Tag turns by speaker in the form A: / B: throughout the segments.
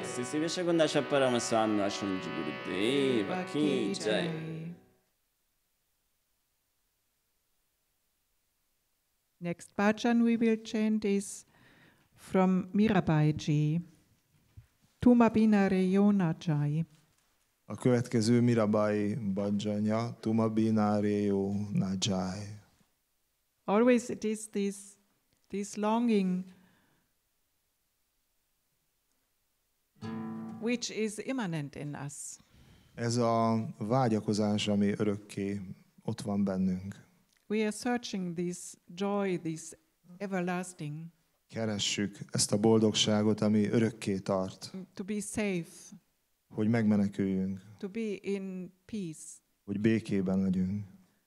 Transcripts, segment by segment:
A: Sisi Vishagundasha Paramaswami Ashwin Gurudeva Ki Jai.
B: Next bhajan we will chant is from Mirabai Ji. Tuma binare yona jai.
C: A következő Mirabai bhajanja, Tuma binare yona jai.
B: Always it is this longing which is immanent in us.
C: Ez a vágyakozás, ami örökké ott van bennünk.
B: We are searching this joy, this everlasting.
C: Keressük ezt a boldogságot, ami örökké tart.
B: To be safe.
C: Hogy megmeneküljünk.
B: To be in peace.
C: Hogy békében legyünk.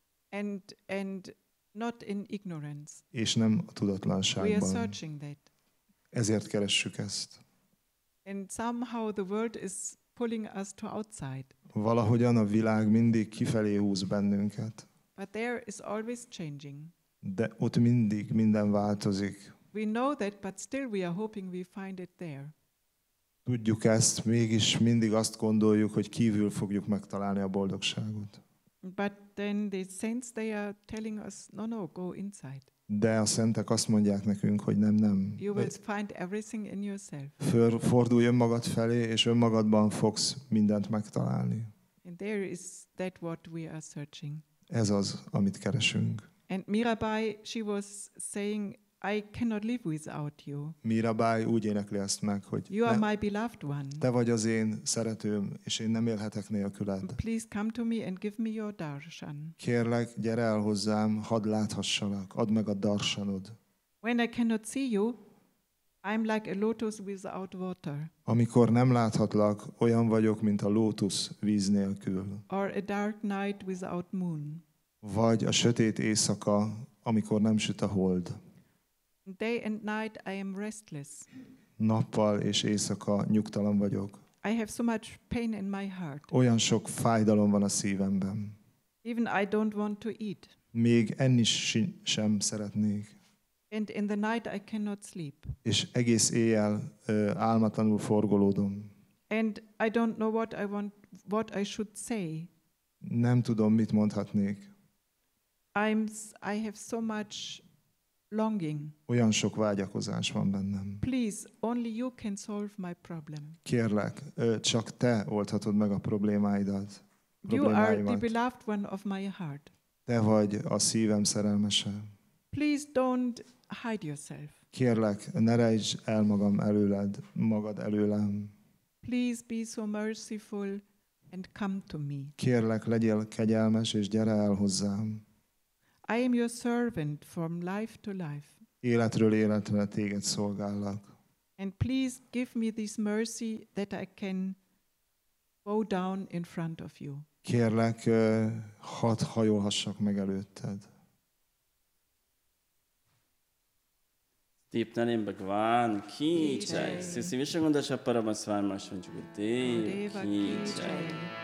B: And not in ignorance.
C: És nem a
B: We are
C: tudatlanságban.
B: searching that.
C: Ezért keressük ezt.
B: And somehow the world is pulling us to outside.
C: Valahogyan a világ mindig kifelé húz bennünket.
B: But there is always changing.
C: De ott mindig minden változik.
B: We know that, but still we are hoping we find it there.
C: Tudjuk ezt, mégis mindig azt gondoljuk, hogy kívül fogjuk megtalálni a boldogságot.
B: But then the saints, they are telling us, no, go inside.
C: De a szentek azt mondják nekünk, hogy nem.
B: You will find everything in yourself.
C: Fordulj önmagad felé, és önmagadban fogsz mindent megtalálni.
B: And there is that what we are searching.
C: Ez az, amit keresünk.
B: And Mirabai, she was saying, I cannot live without you.
C: Mirabai úgy énekli ezt meg, hogy
B: You are my beloved one.
C: te vagy az én szeretőm, és én nem élhetek nélküled.
B: Please come to me and give me your darshan.
C: Kérlek, gyere el hozzám, hadd láthassalak, add meg a darsanod.
B: When I cannot see you, I'm like a lotus without water.
C: Amikor nem láthatlak, olyan vagyok, mint a lótusz víz nélkül.
B: Or a dark night without moon.
C: Vagy a sötét éjszaka, amikor nem süt a hold.
B: Day and night I am restless.
C: Nappal és éjszaka nyugtalan vagyok.
B: I have so much pain in my heart.
C: Olyan sok fájdalom van a szívemben.
B: Even I don't want to eat.
C: Még enni sem szeretnék.
B: And in the night I cannot sleep.
C: És egész éjjel álmatlanul forgolódom.
B: And I don't know what I should say.
C: Nem tudom, mit mondhatnék.
B: I have so much longing.
C: Olyan sok vágyakozás van bennem.
B: Please, only you can solve my problem.
C: Kérlek, csak te oldhatod meg a problémáidat.
B: You are the beloved one of my heart.
C: Te vagy a szívem szerelmese.
B: Please don't hide yourself.
C: Kérlek, ne rejtsd el magad előlem.
B: Please be so merciful and come to me.
C: Kérlek, legyél kegyelmes, és gyere el hozzám.
B: I am your servant from life to life.
C: Életről életre téged szolgállak.
B: And please give me this mercy that I can bow down in front of you.
C: Kérlek, hadd hajolhassak meg előtted.
A: Deepnani Bhagwan Ki Jai. Sisi Vishagundasha Paramaswami Ashwin Gurudeva Ki Jai.